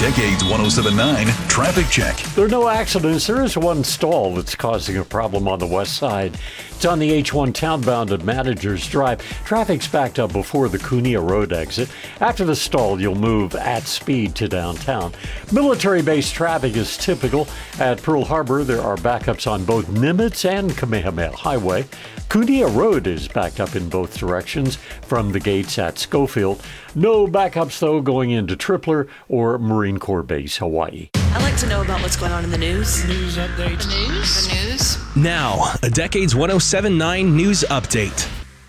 Decades 1079 Traffic Check. There are no accidents. There is one stall that's causing a problem on the west side. It's on the H1 townbound at Managers Drive. Traffic's backed up before the Cunha Road exit. After the stall, you'll move at speed to downtown. Military-based traffic is typical. At Pearl Harbor, there are backups on both Nimitz and Kamehameha Highway. Cunha Road is backed up in both directions from the gates at Schofield. No backups, though, going into Tripler or Marine Corps Base, Hawaii. I like to know about what's going on in the news. News update. The news. Now, a Decades 1079 News Update.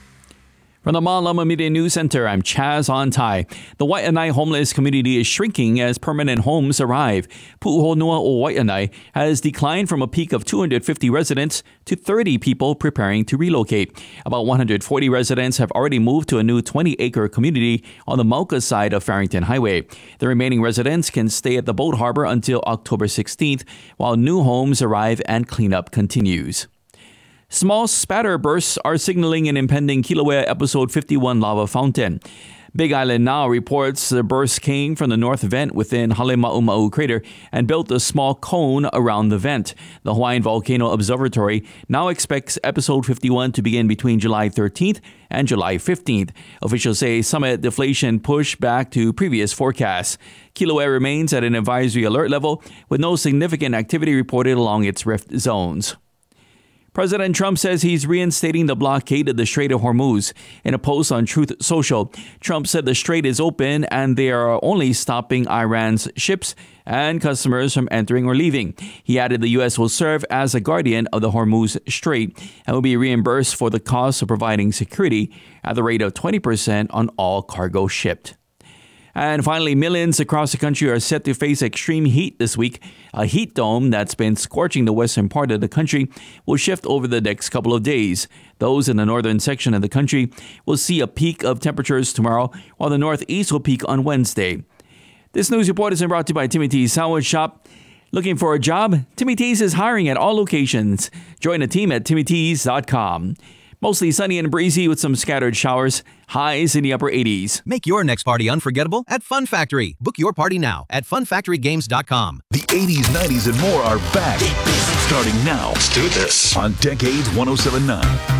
From the Malama Media News Center, I'm Chaz Ontai. The Waianae homeless community is shrinking as permanent homes arrive. Pu'uhonua o Waianae has declined from a peak of 250 residents to 30 people preparing to relocate. About 140 residents have already moved to a new 20-acre community on the Mauka side of Farrington Highway. The remaining residents can stay at the boat harbor until October 16th, while new homes arrive and cleanup continues. Small spatter bursts are signaling an impending Kilauea Episode 51 lava fountain. Big Island Now reports the burst came from the north vent within Halema'uma'u crater and built a small cone around the vent. The Hawaiian Volcano Observatory now expects Episode 51 to begin between July 13th and July 15th. Officials say summit deflation pushed back to previous forecasts. Kilauea remains at an advisory alert level with no significant activity reported along its rift zones. President Trump says he's reinstating the blockade of the Strait of Hormuz. In a post on Truth Social, Trump said the strait is open and they are only stopping Iran's ships and customers from entering or leaving. He added the U.S. will serve as a guardian of the Hormuz Strait and will be reimbursed for the cost of providing security at the rate of 20% on all cargo shipped. And finally, millions across the country are set to face extreme heat this week. A heat dome that's been scorching the western part of the country will shift over the next couple of days. Those in the northern section of the country will see a peak of temperatures tomorrow, while the northeast will peak on Wednesday. This news report is brought to you by Timmy T's Sandwich Shop. Looking for a job? Timmy T's is hiring at all locations. Join the team at timmyts.com. Mostly sunny and breezy with some scattered showers. Highs in the upper 80s. Make your next party unforgettable at Fun Factory. Book your party now at funfactorygames.com. The 80s, 90s, and more are back. Starting now. Let's do this. On Decades 1079.